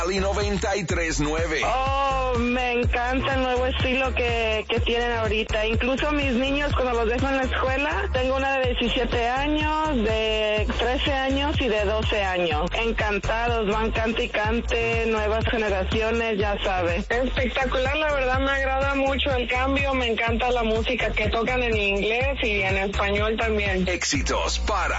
Ali 93.9. Oh, me encanta el nuevo estilo que tienen ahorita. Incluso mis niños, cuando los dejo en la escuela, tengo una de 17 años, de 13 años y de 12 años. Encantados, van cante y cante, nuevas generaciones, ya sabe. Espectacular, la verdad me agrada mucho el cambio, me encanta la música que tocan en inglés y en español también. Éxitos para